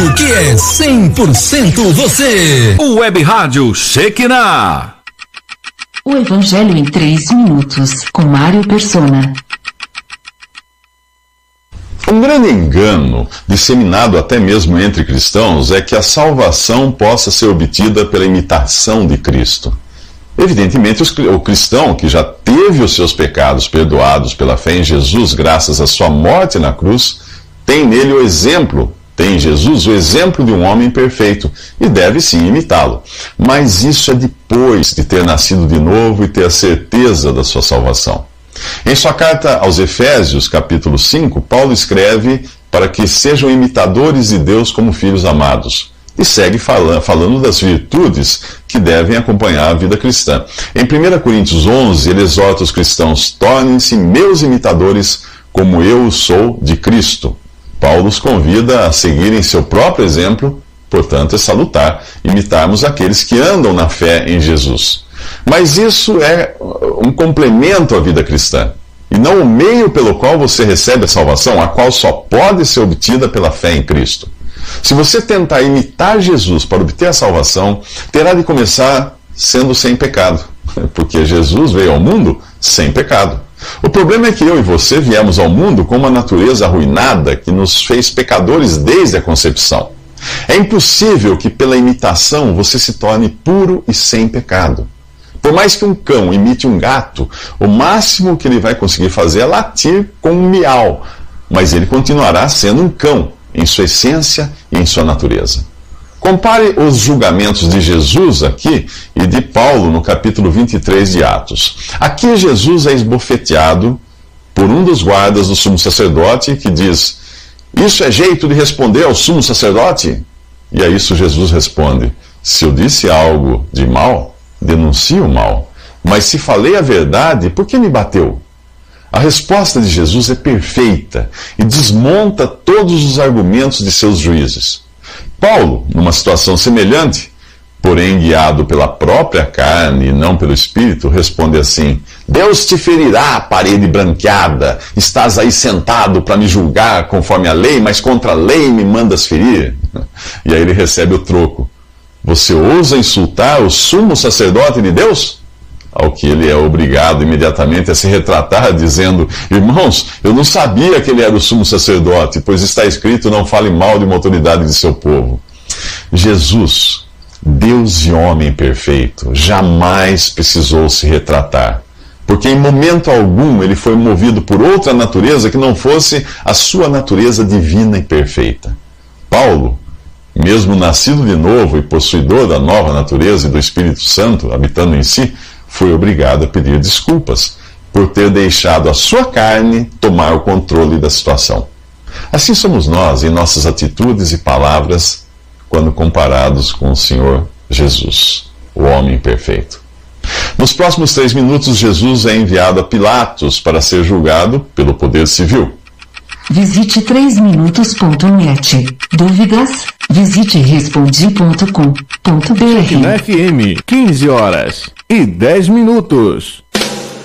rádio que é 100% você. O Web Rádio Shekinah. O Evangelho em 3 minutos, com Mário Persona. Um grande engano, disseminado até mesmo entre cristãos, é que a salvação possa ser obtida pela imitação de Cristo. Evidentemente, o cristão que já teve os seus pecados perdoados pela fé em Jesus, graças à sua morte na cruz, tem nele o exemplo, tem em Jesus o exemplo de um homem perfeito e deve sim imitá-lo. Mas isso é depois de ter nascido de novo e ter a certeza da sua salvação. Em sua carta aos Efésios, capítulo 5, Paulo escreve para que sejam imitadores de Deus como filhos amados. E segue falando das virtudes que devem acompanhar a vida cristã. Em 1 Coríntios 11, ele exorta os cristãos: tornem-se meus imitadores como eu sou de Cristo. Paulo os convida a seguirem seu próprio exemplo, portanto é salutar imitarmos aqueles que andam na fé em Jesus. Mas isso é um complemento à vida cristã, e não o meio pelo qual você recebe a salvação, a qual só pode ser obtida pela fé em Cristo. Se você tentar imitar Jesus para obter a salvação, terá de começar sendo sem pecado, porque Jesus veio ao mundo sem pecado. O problema é que eu e você viemos ao mundo com uma natureza arruinada que nos fez pecadores desde a concepção. É impossível que pela imitação você se torne puro e sem pecado. Por mais que um cão imite um gato, o máximo que ele vai conseguir fazer é latir com um miau, mas ele continuará sendo um cão, em sua essência e em sua natureza. Compare os julgamentos de Jesus aqui e de Paulo no capítulo 23 de Atos. Aqui Jesus é esbofeteado por um dos guardas do sumo sacerdote que diz: isso é jeito de responder ao sumo sacerdote? E a isso Jesus responde: se eu disse algo de mal, denuncie o mal. Mas se falei a verdade, por que me bateu? A resposta de Jesus é perfeita e desmonta todos os argumentos de seus juízes. Paulo, numa situação semelhante, porém guiado pela própria carne e não pelo Espírito, responde assim: Deus te ferirá, parede branqueada, estás aí sentado para me julgar conforme a lei, mas contra a lei me mandas ferir. E aí ele recebe o troco: você ousa insultar o sumo sacerdote de Deus? Ao que ele é obrigado imediatamente a se retratar, dizendo: irmãos, eu não sabia que ele era o sumo sacerdote, pois está escrito: não fale mal de uma autoridade de seu povo. Jesus, Deus e homem perfeito, jamais precisou se retratar, porque em momento algum ele foi movido por outra natureza que não fosse a sua natureza divina e perfeita. Paulo, mesmo nascido de novo e possuidor da nova natureza e do Espírito Santo habitando em si, foi obrigado a pedir desculpas por ter deixado a sua carne tomar o controle da situação. Assim somos nós em nossas atitudes e palavras quando comparados com o Senhor Jesus, o homem perfeito. Nos próximos 3 minutos, Jesus é enviado a Pilatos para ser julgado pelo poder civil. Visite 3minutos.net. Dúvidas? Visite respondi.com.br. Na FM, 15 horas e 10 minutos.